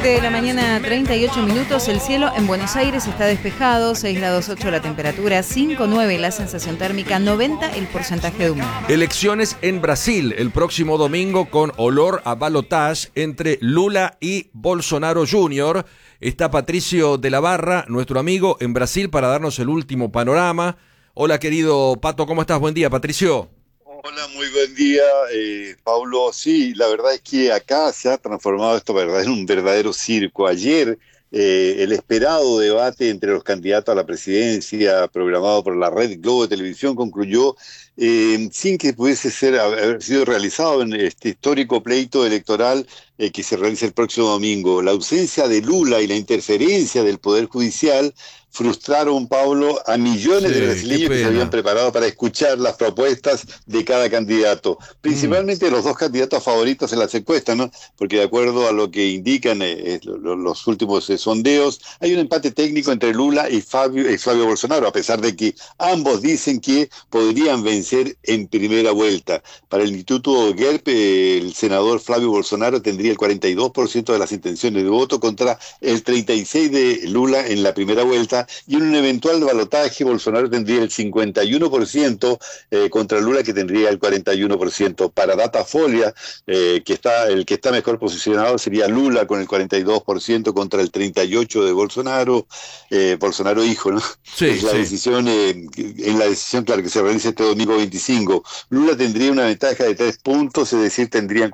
7 de la mañana, 38 minutos. El cielo en Buenos Aires está despejado, 6 grados 8 la temperatura, 5,9 la sensación térmica, 90 el porcentaje de humedad. Elecciones en Brasil el próximo domingo con olor a balotage entre Lula y Bolsonaro Jr. Está Patricio de la Barra, nuestro amigo en Brasil, para darnos el último panorama. Hola, querido Pato, ¿cómo estás? Buen día, Patricio. Hola, muy buen día, Pablo. Sí, la verdad es que acá se ha transformado esto en un verdadero circo. Ayer el esperado debate entre los candidatos a la presidencia programado por la red Globo de Televisión concluyó sin que pudiese haber sido realizado en este histórico pleito electoral que se realiza el próximo domingo. La ausencia de Lula y la interferencia del Poder Judicial frustraron, Pablo, a millones de brasileños que se habían preparado para escuchar las propuestas de cada candidato, principalmente los dos candidatos favoritos en las encuestas, ¿no? Porque de acuerdo a lo que indican los últimos sondeos, hay un empate técnico entre Lula y Flavio Bolsonaro, a pesar de que ambos dicen que podrían vencer en primera vuelta. Para el Instituto GERP, el senador Flavio Bolsonaro tendría el 42% de las intenciones de voto contra el 36% de Lula en la primera vuelta, y en un eventual balotaje Bolsonaro tendría el 51% contra Lula, que tendría el 41%. Para Datafolia, el que está mejor posicionado sería Lula con el 42% contra el 38% de Bolsonaro, Bolsonaro hijo, ¿no? Sí, es la sí. decisión, en la decisión, claro, que se realiza este domingo 25. Lula tendría una ventaja de 3 puntos, es decir, tendrían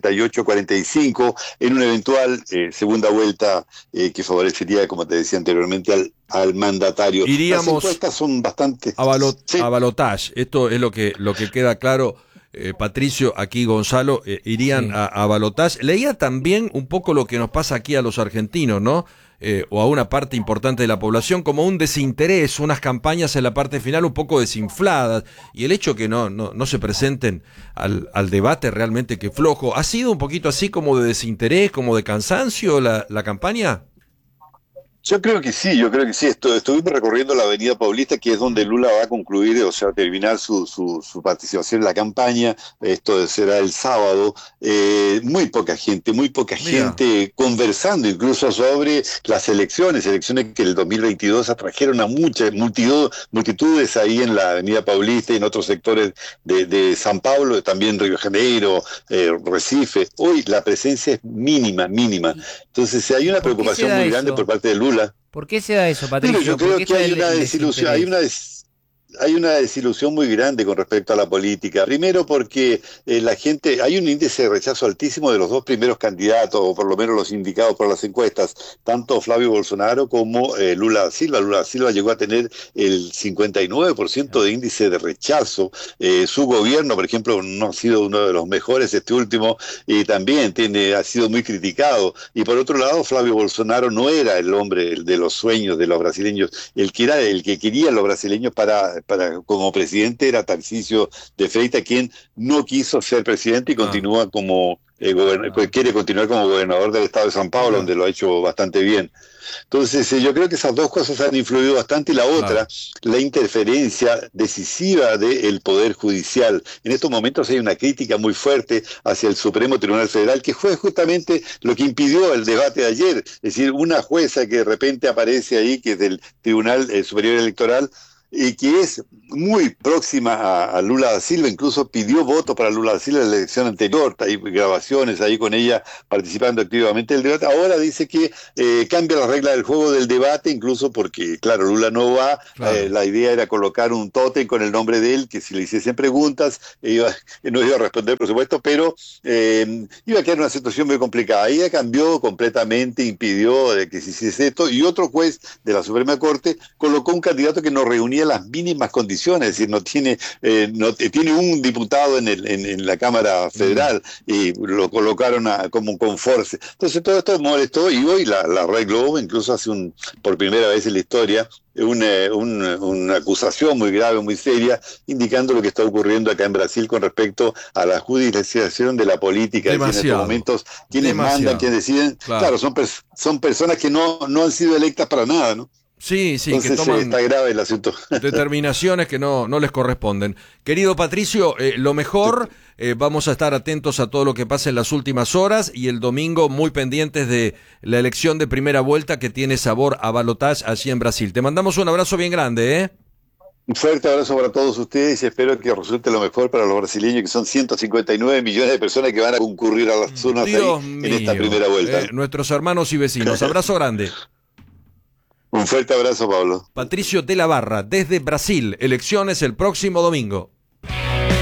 48-45 en una eventual segunda vuelta que favorecería, como te decía anteriormente, al mandatario. Iríamos las encuestas son bastante a balotage. Esto es lo que queda claro, Patricio, aquí Gonzalo, irían a balotage. Leía también un poco lo que nos pasa aquí a los argentinos, ¿no? O a una parte importante de la población, como un desinterés, unas campañas en la parte final un poco desinfladas, y el hecho que no se presenten al debate realmente que flojo. ¿Ha sido un poquito así como de desinterés, como de cansancio la campaña? Yo creo que sí. Estuvimos recorriendo la Avenida Paulista, que es donde Lula va a concluir, o sea, terminar su participación en la campaña. Esto será el sábado. Muy poca gente conversando incluso sobre las elecciones que en el 2022 atrajeron a muchas multitudes ahí en la Avenida Paulista y en otros sectores de San Paulo, también Río de Janeiro, Recife. Hoy la presencia es mínima. Entonces hay una preocupación muy grande por parte de Lula. ¿Por qué se da eso, Patricio? Yo creo que hay una desilusión, hay una desilusión muy grande con respecto a la política. Primero porque hay un índice de rechazo altísimo de los dos primeros candidatos, o por lo menos los indicados por las encuestas, tanto Flavio Bolsonaro como Lula da Silva. Lula da Silva llegó a tener el 59% de índice de rechazo. Su gobierno, por ejemplo, no ha sido uno de los mejores, este último, y también ha sido muy criticado. Y por otro lado, Flavio Bolsonaro no era el hombre de los sueños de los brasileños. El que quería los brasileños como presidente era Tarcísio de Freitas, quien no quiso ser presidente y continúa quiere continuar como gobernador del estado de San Paulo, donde lo ha hecho bastante bien. Entonces yo creo que esas dos cosas han influido bastante, y la otra, la interferencia decisiva del Poder Judicial. En estos momentos hay una crítica muy fuerte hacia el Supremo Tribunal Federal, que fue justamente lo que impidió el debate de ayer. Es decir, una jueza que de repente aparece ahí, que es del Tribunal Superior Electoral, y que es muy próxima a Lula da Silva, incluso pidió voto para Lula da Silva en la elección anterior. Hay grabaciones ahí con ella participando activamente en el debate. Ahora dice que cambia la regla del juego del debate, incluso porque, claro, Lula no va. La idea era colocar un tótem con el nombre de él, que si le hiciesen preguntas no iba a responder, por supuesto, pero iba a quedar en una situación muy complicada. Ella cambió completamente, impidió que se hiciese esto, y otro juez de la Suprema Corte colocó un candidato que no reunía las mínimas condiciones, es decir, tiene un diputado en la Cámara Federal, y lo colocaron como con force. Entonces todo esto molestó, y hoy la Red Globo incluso hace por primera vez en la historia una acusación muy grave, muy seria, indicando lo que está ocurriendo acá en Brasil con respecto a la judicialización de la política. Es decir, en estos momentos quienes mandan, quienes deciden, claro, son personas que no han sido electas para nada, ¿no? Sí, entonces, que toman está grave el asunto. determinaciones que no les corresponden. Querido Patricio, lo mejor, vamos a estar atentos a todo lo que pase en las últimas horas y el domingo muy pendientes de la elección de primera vuelta que tiene sabor a balotaje allí en Brasil. Te mandamos un abrazo bien grande, ¿eh? Un fuerte abrazo para todos ustedes y espero que resulte lo mejor para los brasileños, que son 159 millones de personas que van a concurrir a las urnas en esta primera vuelta. Nuestros hermanos y vecinos. Abrazo grande. Un fuerte abrazo, Pablo. Patricio de la Barra, desde Brasil. Elecciones el próximo domingo.